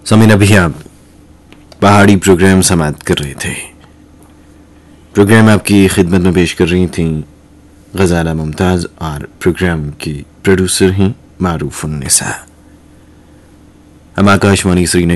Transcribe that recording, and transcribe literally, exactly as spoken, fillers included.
समीन अभी आप पहाड़ी प्रोग्राम समाप्त कर रहे थे। प्रोग्राम आपकी खिदमत में पेश कर रही थी गजाला मुमताज़ और प्रोग्राम की प्रोड्यूसर हैं मारूफ उन्निसा। हम आकाशवाणी श्रीनगर